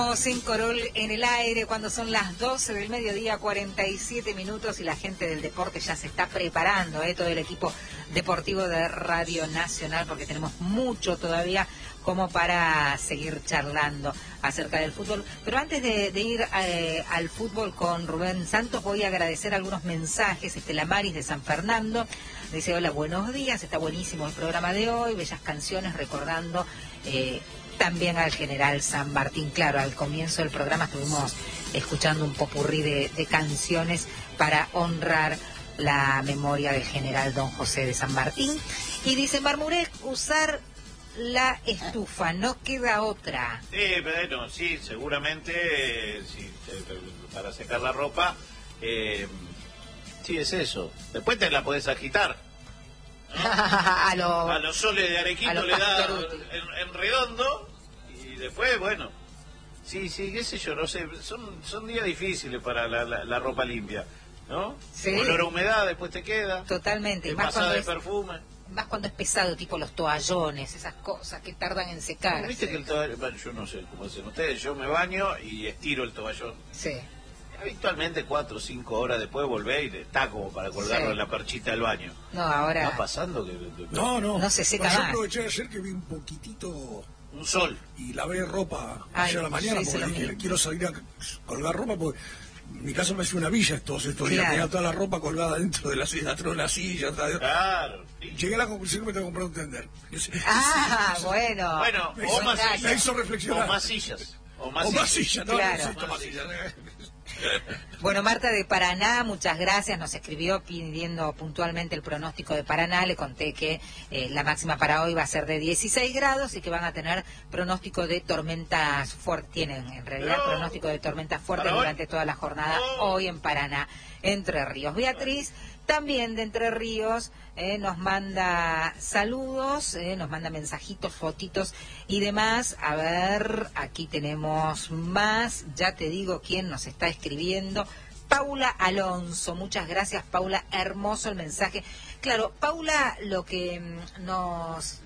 En Corol en el aire cuando son las 12 del mediodía, 47 minutos, y la gente del deporte ya se está preparando, todo el equipo deportivo de Radio Nacional, porque tenemos mucho todavía como para seguir charlando acerca del fútbol. Pero antes de ir al fútbol con Rubén Santos, voy a agradecer algunos mensajes. La Maris de San Fernando dice: hola, buenos días, está buenísimo el programa de hoy, bellas canciones recordando también al general San Martín. Claro, al comienzo del programa estuvimos escuchando un popurrí de canciones para honrar la memoria del general don José de San Martín. Y dice Marmurek, usar la estufa, no queda otra. Bueno, sí, seguramente, sí, para secar la ropa, sí, es eso. Después te la podés agitar, ¿no? a los soles de Arequito le da en redondo, y después, bueno, sí, qué sé yo, no sé, son días difíciles para la ropa limpia, ¿no? Sí. Olor a humedad después te queda. Totalmente. Y más pasada de perfume. Más cuando es pesado, tipo los toallones, esas cosas que tardan en secar. ¿Viste que el toallón, bueno, yo no sé cómo hacen ustedes, yo me baño y estiro el toallón? Sí. Habitualmente 4 o 5 horas después volvé y está como para colgarlo en la perchita del baño. No, ahora... ¿Está pasando que...? No se seca más. Yo aproveché ayer que vi un poquitito... Un sol. Y lavé ropa ayer a la mañana porque dije, quiero salir a colgar ropa porque... En mi casa me hacía una villa estos días, tenía toda la ropa colgada dentro de la silla, atrás de la silla. Claro. Llegué a la conclusión que me tengo que comprar un tender. Bueno. Bueno, o más sillas. Me hizo reflexionar. O más sillas. O más sillas, no, claro. necesito más sillas. Bueno, Marta de Paraná, muchas gracias, nos escribió pidiendo puntualmente el pronóstico de Paraná. Le conté que la máxima para hoy va a ser de 16 grados y que van a tener pronóstico de tormentas fuertes. Tienen en realidad pronóstico de tormentas fuertes durante toda la jornada hoy en Paraná, Entre Ríos. Beatriz, también de Entre Ríos, nos manda saludos, nos manda mensajitos, fotitos y demás. A ver, aquí tenemos más, ya te digo quién nos está escribiendo. Paula Alonso, muchas gracias Paula, hermoso el mensaje. Claro, Paula lo que nos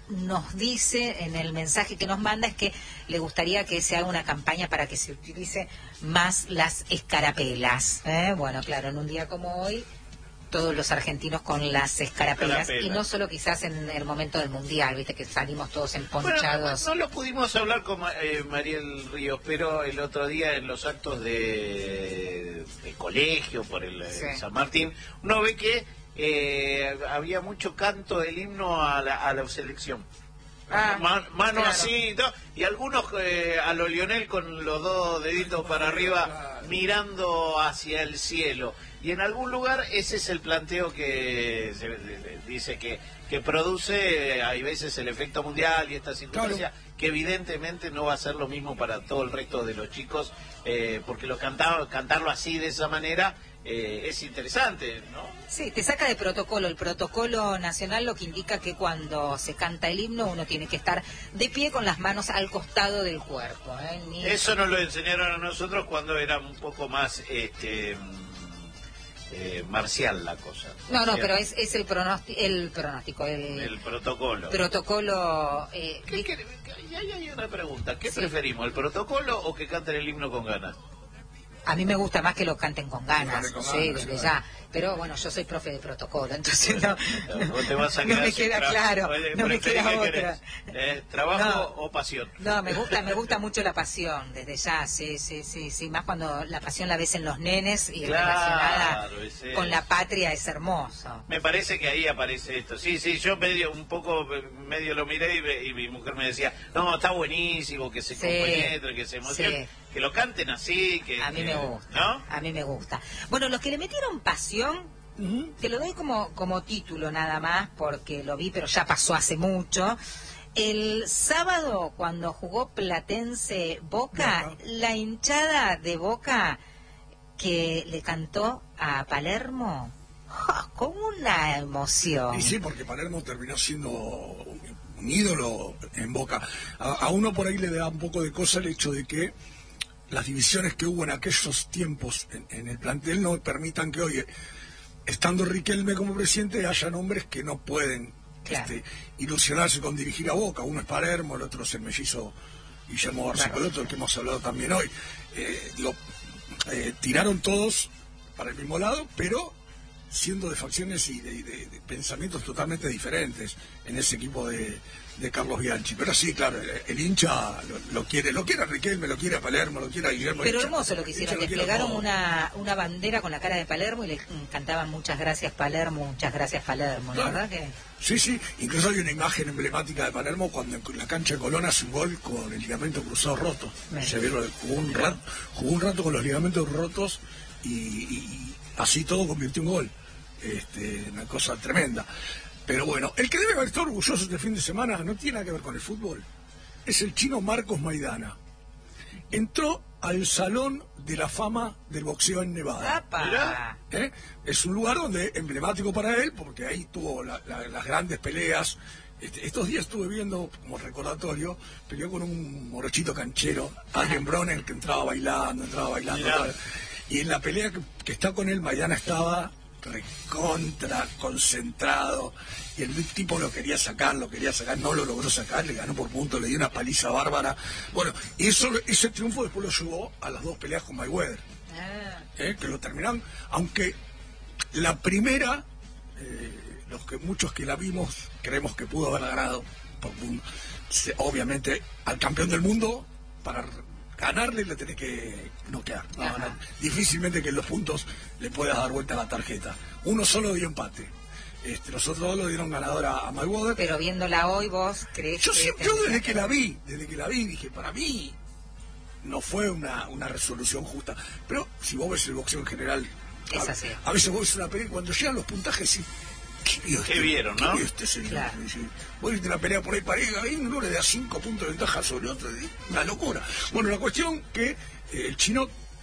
dice en el mensaje que nos manda es que le gustaría que se haga una campaña para que se utilice más las escarapelas. Bueno, claro, en un día como hoy, todos los argentinos con las escarapelas, y no solo quizás en el momento del Mundial, viste que salimos todos emponchados. Bueno, no lo pudimos hablar con Mariel Ríos, pero el otro día en los actos de colegio por el San Martín, uno ve que había mucho canto del himno a la selección. Mano claro. Así y algunos a lo Lionel con los dos deditos para arriba mirando hacia el cielo, y en algún lugar ese es el planteo que se dice que produce hay veces el efecto mundial y esta circunstancia, claro, que evidentemente no va a ser lo mismo para todo el resto de los chicos, porque cantarlo así de esa manera es interesante, ¿no? Sí, te saca de protocolo. El protocolo nacional lo que indica que cuando se canta el himno uno tiene que estar de pie con las manos al costado del cuerpo. Eso nos lo enseñaron a nosotros cuando era un poco más marcial la cosa. No, pero es el pronóstico, el protocolo. Protocolo. Hay una pregunta. ¿Qué preferimos, el protocolo o que canten el himno con ganas? A mí me gusta más que lo canten con ganas, sí, desde ya. Pero bueno, yo soy profe de protocolo, entonces no me queda claro, no me queda otra. ¿Trabajo o pasión? No, me gusta mucho la pasión, desde ya, sí, más cuando la pasión la ves en los nenes y relacionada con la patria es hermoso. Me parece que ahí aparece esto. Sí, yo medio lo miré y mi mujer me decía, no, está buenísimo, que se compenetre, que se emocione. Sí. Que lo canten así, a mí me gusta, ¿no? A mí me gusta. Bueno, los que le metieron pasión, te lo doy como título nada más, porque lo vi, pero ya pasó hace mucho. El sábado, cuando jugó Platense Boca, la hinchada de Boca que le cantó a Palermo, con una emoción. Y sí, porque Palermo terminó siendo un ídolo en Boca. A uno por ahí le da un poco de cosa el hecho de que las divisiones que hubo en aquellos tiempos en el plantel no permitan que hoy, estando Riquelme como presidente, haya hombres que no pueden ilusionarse con dirigir a Boca. Uno es Palermo, el otro es el mellizo Guillermo Barcicolotto, del que hemos hablado también hoy. Tiraron todos para el mismo lado, pero siendo de facciones y de pensamientos totalmente diferentes en ese equipo de Carlos Bianchi. Pero sí, claro, el hincha lo quiere a Riquelme, lo quiere a Palermo, lo quiere a Guillermo. Pero hermoso lo que hicieron, desplegaron una bandera con la cara de Palermo y le cantaban muchas gracias Palermo, muchas gracias Palermo, ¿no? ¿Verdad que? Sí, incluso hay una imagen emblemática de Palermo cuando en la cancha de Colón hace un gol con el ligamento cruzado roto. Se vieron, jugó un rato con los ligamentos rotos y así todo convirtió un gol. Una cosa tremenda. Pero bueno, el que debe haber estado orgulloso este fin de semana no tiene nada que ver con el fútbol. Es el chino Marcos Maidana. Entró al Salón de la Fama del Boxeo en Nevada. Es un lugar donde emblemático para él, porque ahí tuvo las grandes peleas. Estos días estuve viendo, como recordatorio, peleó con un morochito canchero, Adrien Broner, que entraba bailando. Y en la pelea que está con él, Maidana estaba recontra concentrado y el tipo lo quería sacar, no lo logró sacar, le ganó por punto, le dio una paliza bárbara. Bueno, ese triunfo después lo llevó a las 2 peleas con Mayweather, que lo terminaron, aunque la primera, muchos que la vimos creemos que pudo haber ganado por punto. Obviamente al campeón del mundo, para ganarle le tenés que noquear. No, difícilmente que en los puntos le puedas dar vuelta a la tarjeta. Uno solo dio empate. Los otros 2 lo dieron ganador a Mayweather. Pero viéndola hoy, ¿vos crees yo desde que la vi dije, para mí no fue una resolución justa. Pero si vos ves el boxeo en general, es así. A veces vos ves una pelea y cuando llegan los puntajes sí, ¿Qué vieron, no? ¿Qué vio este señor? Claro. Vos viste una pelea por ahí pareja, y uno le da 5 puntos de ventaja sobre otro, una locura. Bueno, la cuestión que el chino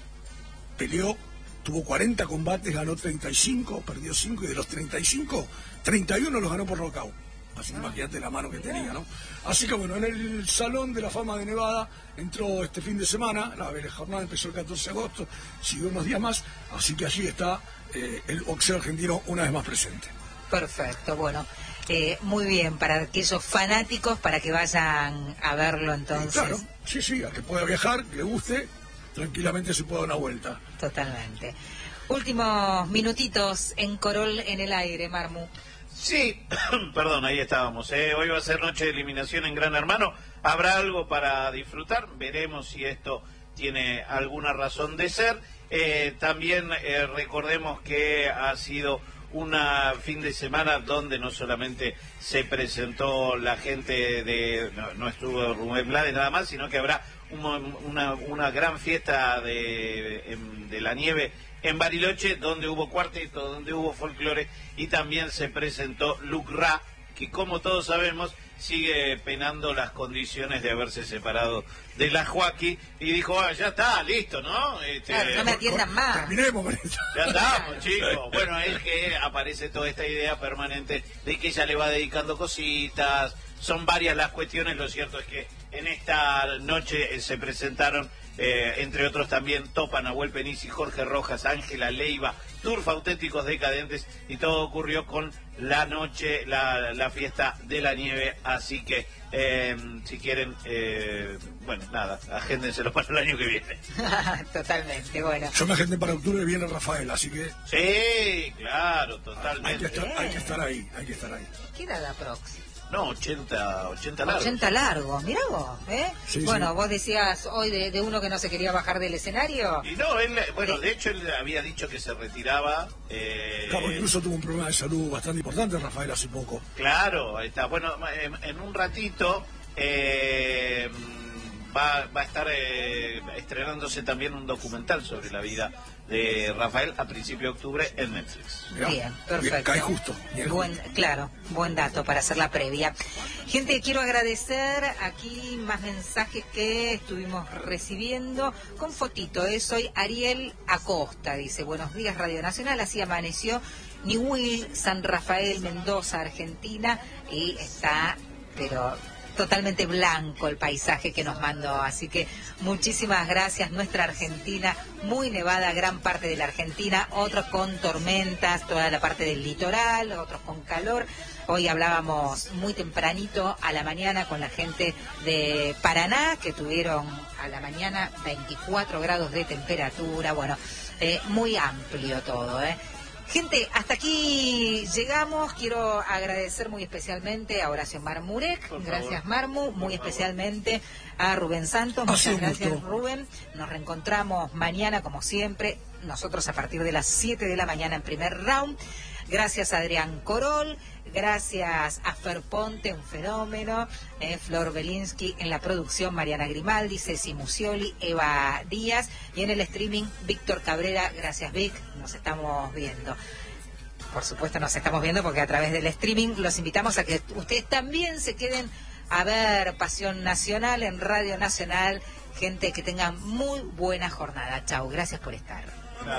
peleó, tuvo 40 combates, ganó 35, perdió 5, y de los 35, 31 los ganó por nocaut. Así que imagínate la mano que tenía, ¿no? Así que bueno, en el Salón de la Fama de Nevada entró este fin de semana, la jornada empezó el 14 de agosto, siguió unos días más, así que allí está el boxeo argentino una vez más presente. Perfecto, bueno, muy bien, para aquellos fanáticos, para que vayan a verlo entonces. Claro, sí, a que pueda viajar, que le guste, tranquilamente se puede dar una vuelta. Totalmente. Últimos minutitos en Corol en el aire, Marmu. Sí, perdón, ahí estábamos. Hoy va a ser noche de eliminación en Gran Hermano. Habrá algo para disfrutar, veremos si esto tiene alguna razón de ser. También recordemos que ha sido una fin de semana donde no solamente se presentó la gente no estuvo Rubén Blades nada más, sino que habrá una gran fiesta de la nieve en Bariloche, donde hubo cuarteto, donde hubo folclore, y también se presentó Luc Ra, que como todos sabemos sigue penando las condiciones de haberse separado de la Joaquín, y dijo, ya está, listo, ¿no? Claro, no me atiendan más. Terminemos. Ya estamos, chicos. Bueno, es que aparece toda esta idea permanente de que ella le va dedicando cositas, son varias las cuestiones, lo cierto es que en esta noche se presentaron, entre otros también, Topa, Nahuel Penisi, Jorge Rojas, Ángela Leiva, Turf Auténticos Decadentes, y todo ocurrió con la noche, la fiesta de la nieve, así que si quieren, bueno, nada, agéndenselo para el año que viene. Totalmente, bueno. Yo me agendé para octubre, viene Rafael, así que... Sí, claro, totalmente. Hay que estar ahí. ¿Qué era la próxima? No, 80 largos. 80 largos, mirá vos, ¿eh? Sí, bueno, sí. Vos decías hoy de uno que no se quería bajar del escenario. Y no, de hecho él había dicho que se retiraba. Claro, incluso tuvo un problema de salud bastante importante, Rafael, hace poco. Claro, ahí está. Bueno, en un ratito va a estar estrenándose también un documental sobre la vida de Rafael a principio de octubre en Netflix. Bien, perfecto. Cae justo. Claro, buen dato para hacer la previa. Gente, quiero agradecer aquí más mensajes que estuvimos recibiendo con fotito. Soy Ariel Acosta, dice, buenos días Radio Nacional, así amaneció Nihuil, San Rafael, Mendoza, Argentina, y está, pero totalmente blanco el paisaje que nos mandó. Así que muchísimas gracias. Nuestra Argentina, muy nevada, gran parte de la Argentina, otros con tormentas, toda la parte del litoral, otros con calor. Hoy hablábamos muy tempranito a la mañana con la gente de Paraná, que tuvieron a la mañana 24 grados de temperatura. Bueno, muy amplio todo, Gente, hasta aquí llegamos. Quiero agradecer muy especialmente a Horacio Marmurek. Gracias, Marmu. Muy especialmente a Rubén Santos. Muchas gracias, Rubén. Nos reencontramos mañana, como siempre. Nosotros a partir de las 7 de la mañana en primer round. Gracias a Adrián Corol. Gracias a Fer Ponte, un fenómeno. Flor Belinsky en la producción, Mariana Grimaldi, Ceci Musioli, Eva Díaz. Y en el streaming, Víctor Cabrera. Gracias, Vic. Nos estamos viendo. Por supuesto nos estamos viendo porque a través del streaming los invitamos a que ustedes también se queden a ver Pasión Nacional en Radio Nacional. Gente, que tengan muy buena jornada. Chau, gracias por estar.